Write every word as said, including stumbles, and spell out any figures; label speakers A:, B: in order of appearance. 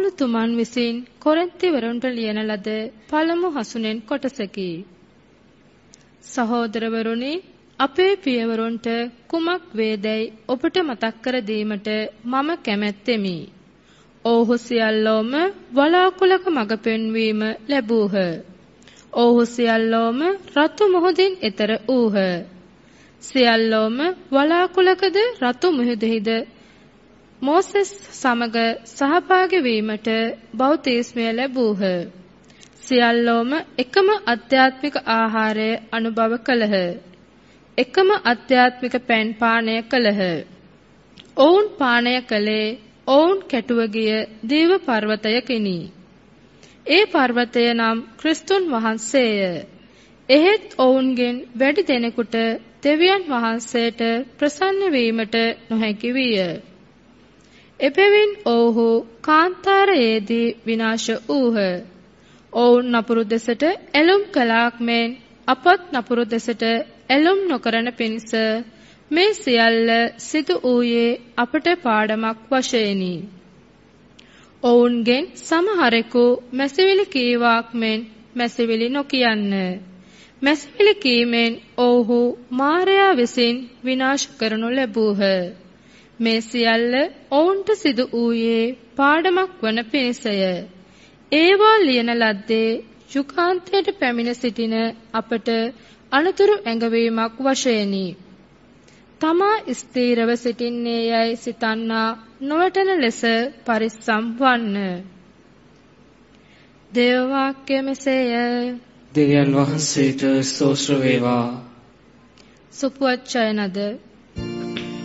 A: පවුලුතුමන් විසින් කොරින්තිවරුන්ට ලියන ලද පළමු හසුනෙන් කොටසකි. සහෝදරවරුනි, අපේ පියවරුන්ට කුමක් වේදැයි ඔබට මතක් කර දීමට මම කැමැත්තෙමි. ඔව්හු සියල්ලෝම වලාකුළක මඟ පෙන්වීම ලැබූහ. ඔව්හු සියල්ලෝම රතු මුහුදින් එතර වූහ. සියල්ලෝම වලාකුළකද රතු මුහුදෙහිද මෝසෙස් සමග සහභාගී වීමට බෞතිස්මය ලැබූහ. සියල්ලෝම එකම අධ්‍යාත්මික ආහාරය අනුභව කළහ. එකම අධ්‍යාත්මික පැන් පානය කළහ. ඔවුන් පානය කළේ ඔවුන් කැටුව ගිය දේව පර්වතයකිනි. ඒ පර්වතය නම් ක්‍රිස්තුන් වහන්සේය. එහෙත් ඔවුන්ගෙන් වැඩි දෙනෙකුට දෙවියන් වහන්සේට ප්‍රසන්න වීමට නොහැකි විය. එබැවින් ඔවුහු කාන්තාරයේදී විනාශ වූහ. ඔවුන් නපුරු දෙසට ඇලුම් කළාක් මෙන් අපත් නපුරු දෙසට ඇලුම් නොකරන පිණිස මේ සියල්ල සිදු වූයේ අපට පාඩමක් වශයෙනි. ඔවුන්ගෙන් සමහරෙකු මැසිවිලි කීවාක් මෙන් මැසිවිලි නොකියන්න. මැසිවිලි කීමෙන් ඔවුහු මාරයා විසින් විනාශ කරනු ලැබූහ. මේ සියල්ල ඔවුන්ට සිදු වූයේ පාඩමක් වන පිණිසය. ඒවා ලියන ලද්දේ යුගාන්තයට පැමිණ සිටින අපට අනතුරු ඇඟවීමක් වශයෙනි. තමා ස්ථීරව සිටින්නේ යයි සිතන්නා නොවටන ලෙස පරිස්සම් වන්න. දේව වාක්‍ය මෙසේය.
B: දෙවියන් වහන්සේට ස්තෝත්‍ර වේවා.
A: සුපවච්චයනද